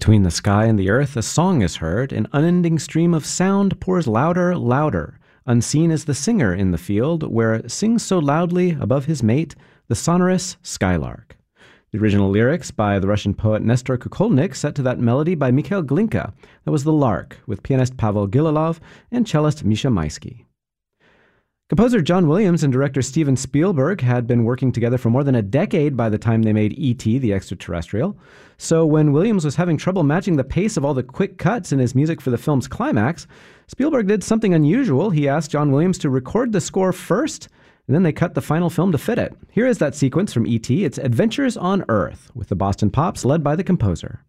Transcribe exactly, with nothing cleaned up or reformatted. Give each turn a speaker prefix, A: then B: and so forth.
A: Between the sky and the earth, a song is heard. An unending stream of sound pours louder, louder. Unseen is the singer in the field, where sings so loudly above his mate the sonorous skylark. The original lyrics by the Russian poet Nestor Kukolnik set to that melody by Mikhail Glinka. That was The Lark, with pianist Pavel Gililov and cellist Misha Maisky. Composer John Williams and director Steven Spielberg had been working together for more than a decade by the time they made E T the Extraterrestrial. So when Williams was having trouble matching the pace of all the quick cuts in his music for the film's climax, Spielberg did something unusual. He asked John Williams to record the score first, and then they cut the final film to fit it. Here is that sequence from E T. It's Adventures on Earth, with the Boston Pops led by the composer.